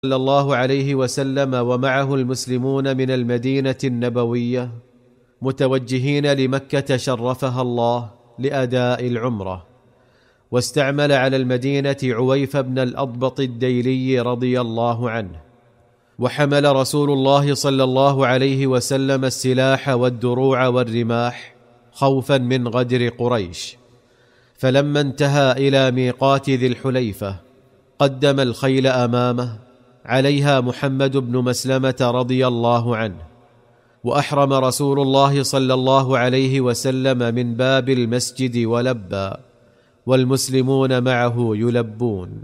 صلى الله عليه وسلم ومعه المسلمون من المدينة النبوية متوجهين لمكة شرفها الله لأداء العمرة، واستعمل على المدينة عويف بن الأضبط الديلي رضي الله عنه. وحمل رسول الله صلى الله عليه وسلم السلاح والدروع والرماح خوفا من غدر قريش، فلما انتهى إلى ميقات ذي الحليفة قدم الخيل أمامه عليها محمد بن مسلمة رضي الله عنه، وأحرم رسول الله صلى الله عليه وسلم من باب المسجد ولبى، والمسلمون معه يلبون.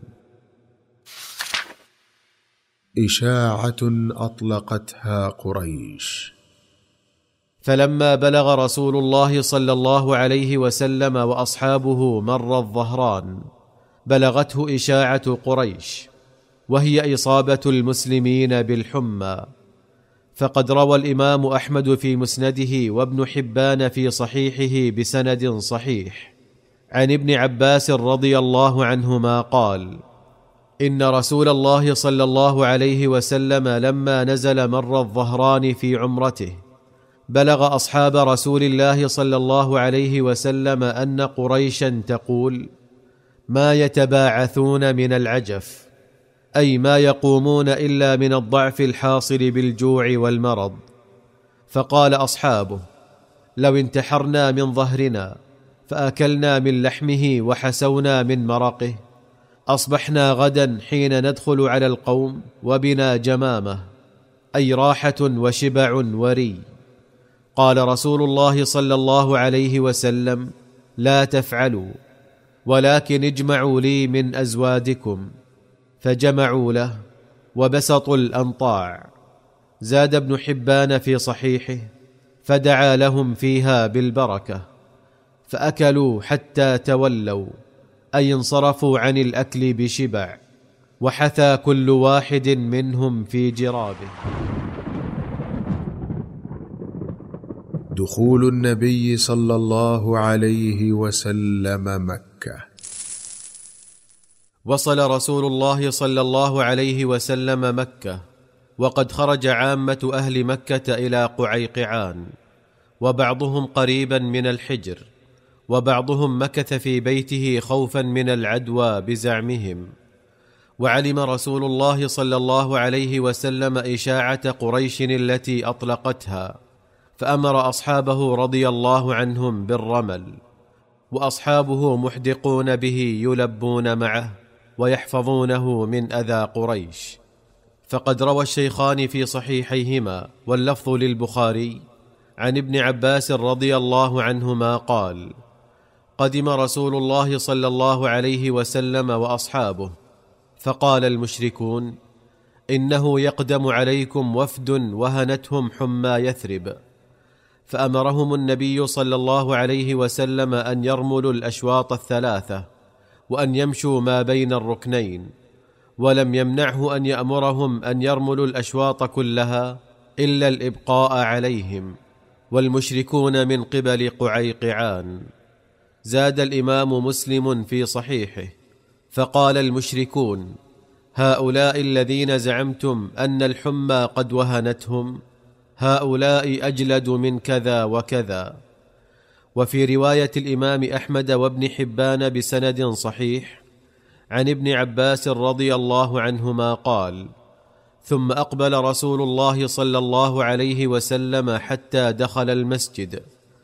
إشاعة أطلقتها قريش. فلما بلغ رسول الله صلى الله عليه وسلم وأصحابه مر الظهران بلغته إشاعة قريش، وهي إصابة المسلمين بالحمى. فقد روى الإمام أحمد في مسنده وابن حبان في صحيحه بسند صحيح عن ابن عباس رضي الله عنهما قال: إن رسول الله صلى الله عليه وسلم لما نزل مر الظهران في عمرته بلغ أصحاب رسول الله صلى الله عليه وسلم أن قريشا تقول: ما يتباعثون من العجف، أي ما يقومون إلا من الضعف الحاصل بالجوع والمرض. فقال أصحابه: لو انتحرنا من ظهرنا فأكلنا من لحمه وحسونا من مرقه أصبحنا غدا حين ندخل على القوم وبنا جمامة، أي راحة وشبع وري. قال رسول الله صلى الله عليه وسلم: لا تفعلوا، ولكن اجمعوا لي من أزوادكم. فجمعوا له وبسطوا الأنطاع. زاد ابن حبان في صحيحه: فدعا لهم فيها بالبركة، فأكلوا حتى تولوا، أي انصرفوا عن الأكل بشبع، وحثى كل واحد منهم في جرابه. دخول النبي صلى الله عليه وسلم مكة. وصل رسول الله صلى الله عليه وسلم مكة، وقد خرج عامة أهل مكة إلى قعيقعان، وبعضهم قريبا من الحجر، وبعضهم مكث في بيته خوفا من العدوى بزعمهم. وعلم رسول الله صلى الله عليه وسلم إشاعة قريش التي أطلقتها، فأمر أصحابه رضي الله عنهم بالرمل، وأصحابه محدقون به يلبون معه ويحفظونه من أذى قريش. فقد روى الشيخان في صحيحيهما واللفظ للبخاري عن ابن عباس رضي الله عنهما قال: قدم رسول الله صلى الله عليه وسلم وأصحابه، فقال المشركون: إنه يقدم عليكم وفد وهنتهم حمى يثرب. فأمرهم النبي صلى الله عليه وسلم أن يرملوا الأشواط الثلاثة، وأن يمشوا ما بين الركنين، ولم يمنعه أن يأمرهم أن يرملوا الأشواط كلها إلا الإبقاء عليهم، والمشركون من قبل قعيقعان. زاد الإمام مسلم في صحيحه: فقال المشركون: هؤلاء الذين زعمتم أن الحمى قد وهنتهم، هؤلاء أجلد من كذا وكذا. وفي رواية الإمام أحمد وابن حبان بسند صحيح عن ابن عباس رضي الله عنهما قال: ثم أقبل رسول الله صلى الله عليه وسلم حتى دخل المسجد،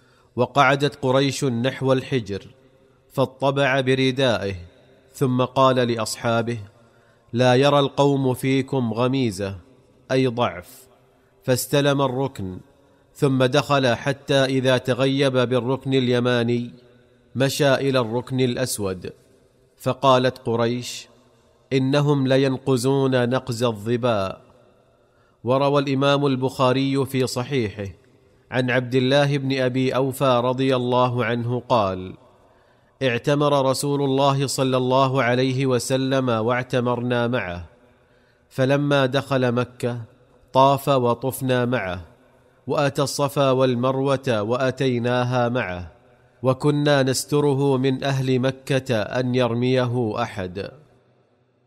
وقعدت قريش نحو الحجر، فاطبع بردائه، ثم قال لأصحابه: لا يرى القوم فيكم غميزة، أي ضعف. فاستلم الركن، ثم دخل حتى إذا تغيب بالركن اليماني مشى إلى الركن الأسود. فقالت قريش: إنهم لينقزون نقز الظباء. وروى الإمام البخاري في صحيحه عن عبد الله بن أبي أوفى رضي الله عنه قال: اعتمر رسول الله صلى الله عليه وسلم واعتمرنا معه، فلما دخل مكة طاف وطفنا معه، وأتى الصفا والمروة وأتيناها معه، وكنا نستره من أهل مكة أن يرميه أحد.